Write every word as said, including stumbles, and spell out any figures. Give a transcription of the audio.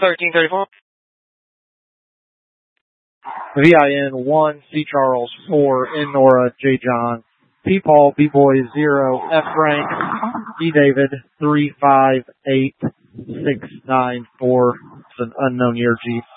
thirteen thirty-four. V I N one, C Charles four, N Nora, J John, P Paul, B Boy zero, F Frank, D David three five eight six nine four. It's an unknown year G